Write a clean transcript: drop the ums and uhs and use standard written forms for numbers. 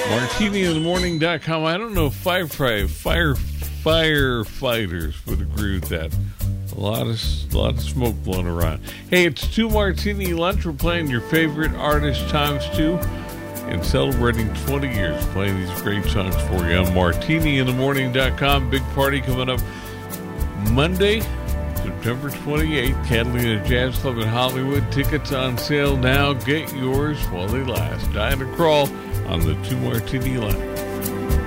MartiniInTheMorning.com. I don't know if firefighters would agree with that. A lot of smoke blowing around. Hey, it's 2 Martini Lunch. We're playing your favorite artist times 2 and celebrating 20 years playing these great songs for you on MartiniInTheMorning.com. Big party coming up Monday, September 28th, Catalina Jazz Club in Hollywood. Tickets on sale now. Get yours while they last. Diana Krall on the 2 Martini Lunch.